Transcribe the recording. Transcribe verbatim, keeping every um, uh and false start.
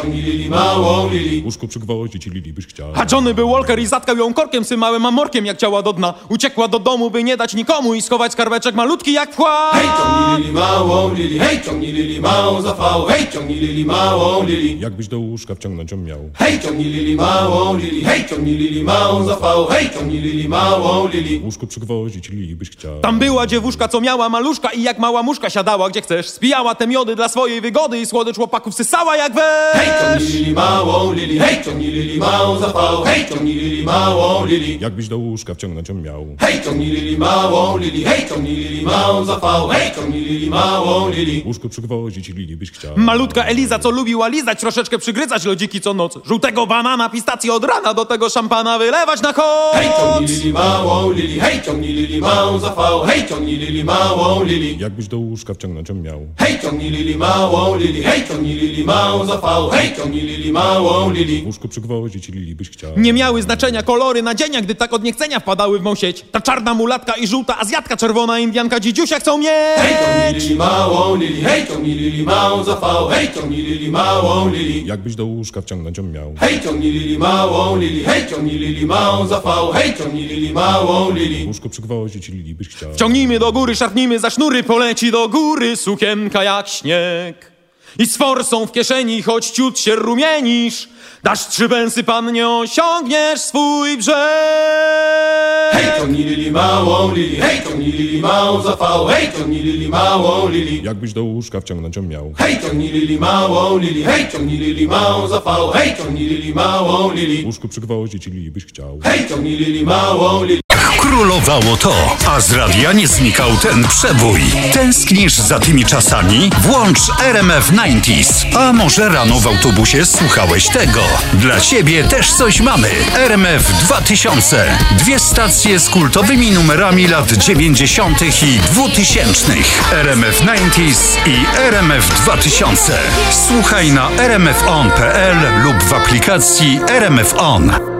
ciągnij Lili, małą Lili. Łóżko przygwoździć Lili byś chciał. A Johnny był Walker i zatkał ją korkiem symałem amorkiem jak ciała do dna. Uciekła do domu, by nie dać nikomu i schować skarbeczek malutki jak wkład. Hej, ciągnij Lili, małą Lili, hej, ciągnij Lili, małą zapałą. Hej, ciągnij Lili, małą Lili. Jakbyś do łóżka wciągnąć ją miał. Hej, ciągnij Lili, małą Lili, hej, ciągnij Lili, małą zapałą. Hej, ciągnij Lili, małą Lili. Łóżko przygwoździć Lili byś chciał. Tam była dziewuszka, co miała maluszka i jak mała muszka siadała gdzie chcesz. Spijała te miody dla swojej wygody i słodycz chłopaków sysała jak wesz. Hej, ciągnij Lili, małą Lili, hej, ciągnij Lili, małą zapałą. Hej, ciągnij Lili, małą Lili. Jakbyś do łóżka wciągnąć ją miał. Hej, ciągnij Lili, małą Lili, hej, ciągnij Lili, małą zapałą. Hej, ciągnij Lili, małą Lili. Łóżko przygwoździć Lili byś chciał. Malutka Eliza, co lubiła lizać, troszeczkę przygryzać lodziki co noc. Żółtego banana, pistację od rana, do tego szampana wylewać na koc. Hej, ciągnij Lili, małą Lili, hej, ciągnij Lili, małą zapałą. Hej, ciągnij Lili, małą Lili. Jakbyś do łóżka wciągnąć ją miał. Hej, ciągnij Lili, małą Lili, hej, ciągnij Lili, małą zapałą. Hej, ciągnij Lili, małą Lili. Łóżko przygwoździć Lili byś chciał. Nie miały znaczenia kolory nadzienia, gdy tak od niechcenia wpadały w mą sieć. Ta czarna mulatka i żółta azjatka, czerwona indianka, dzidziusia chcą mieć. Hej, ciągnij Lili, małą Lili, hej, ciągnij Lili, małą zapałą. Hej, ciągnij Lili, małą Lili. Jakbyś do łóżka wciągnąć ją miał. Hej, ciągnij Lili, małą Lili, hej, ciągnij Lili, małą zapałą. Hej, ciągnij Lili, małą Lili. Łóżko przygwoździć Lili byś chciał. Ciągnijmy do góry, szarpnijmy za sznury, poleci do góry sukienka jak śnieg. I z forsą w kieszeni, choć ciut się rumienisz, dasz trzy węsy, pannie, osiągniesz swój brzeg. Hej, ciągnij Lili, małą Lili, hej, ciągnij Lili, małą zapałą. Hej, ciągnij Lili, małą Lili. Jakbyś do łóżka wciągnąć ją miał. Hej, ciągnij Lili, małą Lili, hej, ciągnij Lili, małą zapałą. Hej, ciągnij Lili, małą Lili. Łóżko przygwoździć Lili byś chciał. Hej, ciągnij Lili, małą Lili. Królowało to, a z radia nie znikał ten przebój. Tęsknisz za tymi czasami? Włącz R M F dziewięćdziesiąt. A może rano w autobusie słuchałeś tego? Dla ciebie też coś mamy. R M F dwa tysiące. Dwie stacje z kultowymi numerami lat dziewięćdziesiątych i dwutysięcznych. R M F dziewięćdziesiąt i R M F dwa tysiące. Słuchaj na r m f on kropka p l lub w aplikacji R M F On.